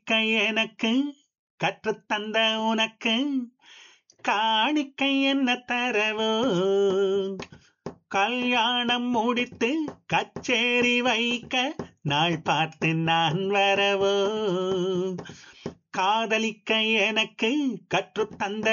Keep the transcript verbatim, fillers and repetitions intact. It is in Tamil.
காதலிக்க எனக்கு கற்றுத்தந்த உனக்கு காணிக்கை என்ன தரவோ கல்யாணம் முடித்து கச்சேரி வைக்க நாள் பார்த்து நான் வரவோ காதலிக்க எனக்கு கற்றுத்தந்த